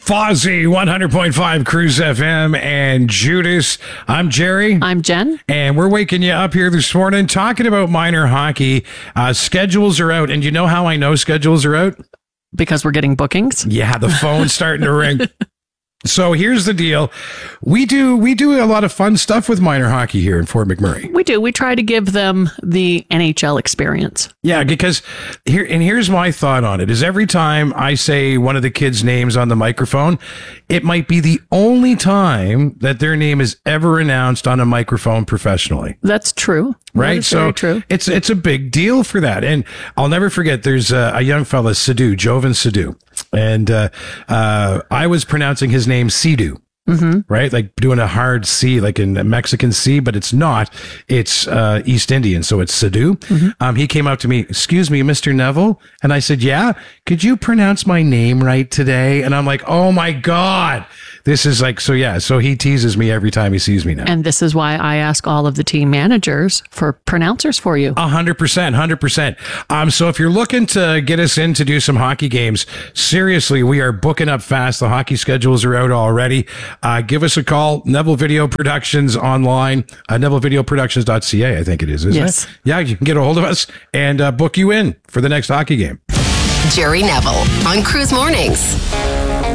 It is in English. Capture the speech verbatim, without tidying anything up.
Fozzy, one hundred point five Cruise F M, and Judas. I'm Jerry. I'm Jen. And we're waking you up here this morning talking about minor hockey. Uh, schedules are out. And you know how I know schedules are out? Because we're getting bookings? Yeah, the phone's starting to ring. So here's the deal. We do we do a lot of fun stuff with minor hockey here in Fort McMurray. We do. We try to give them the N H L experience. Yeah, because here and here's my thought on it is every time I say one of the kids' names on the microphone, it might be the only time that their name is ever announced on a microphone professionally. That's true. Right. That is so very true. it's it's a big deal for that. And I'll never forget there's a, a young fella, Sidhu, Jovan Sidhu. And uh, uh, I was pronouncing his name Sidhu. Mm-hmm. Right? Like doing a hard C, like in a Mexican C, but it's not. It's uh, East Indian. So it's Sidhu. Mm-hmm. Um, he came up to me, excuse me, Mister Neville. And I said, yeah, could you pronounce my name right today? And I'm like, oh my God. This is like, so yeah, so he teases me every time he sees me now. And this is why I ask all of the team managers for pronouncers for you. A hundred percent, hundred percent. Um, so if you're looking to get us in to do some hockey games, seriously, we are booking up fast. The hockey schedules are out already. Uh, give us a call. Neville Video Productions online, uh, neville video productions dot c a, I think it is, isn't yes. it? Yeah, you can get a hold of us and uh, book you in for the next hockey game. Jerry Neville on Cruise Mornings.